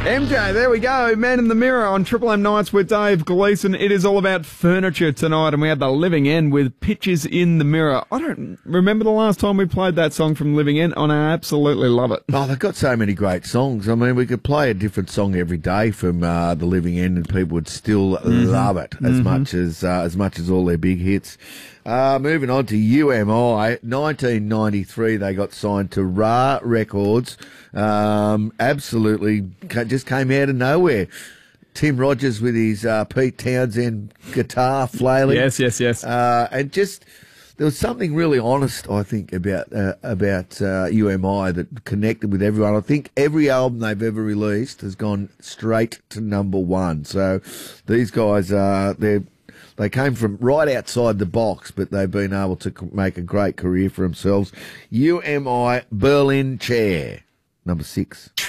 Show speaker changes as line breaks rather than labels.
MJ, there we go. Man in the Mirror on Triple M Nights with Dave Gleeson. It is all about furniture tonight, and we had the Living End with Pictures in the Mirror. I don't remember the last time we played that song from Living End, and I absolutely love it.
Oh, they've got so many great songs. I mean, we could play a different song every day from the Living End, and people would still love it as much as all their big hits. Moving on to UMI, 1993, they got signed to Ra Records. Absolutely just came out of nowhere. Tim Rogers with his Pete Townsend guitar flailing.
Yes.
And just there was something really honest, I think, about UMI that connected with everyone. I think every album they've ever released has gone straight to number one. So these guys they came from right outside the box, but they've been able to make a great career for themselves. UMI, Berlin Chair, number 6.